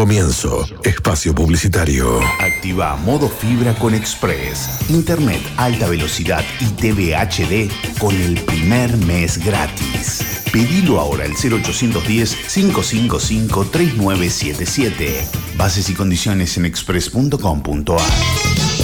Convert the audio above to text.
Comienzo. Espacio publicitario. Activa modo fibra con Express. Internet alta velocidad y TV HD con el primer mes gratis. Pedilo ahora al 0810-555-3977. Bases y condiciones en express.com.ar.